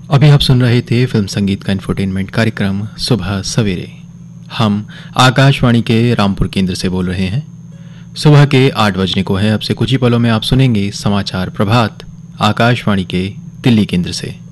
अभी आप सुन रहे थे फिल्म संगीत का इंफोटेनमेंट कार्यक्रम सुबह सवेरे। हम आकाशवाणी के रामपुर केंद्र से बोल रहे हैं। सुबह के 8 बजने को है। अब से कुछ ही पलों में आप सुनेंगे समाचार प्रभात आकाशवाणी के दिल्ली केंद्र से।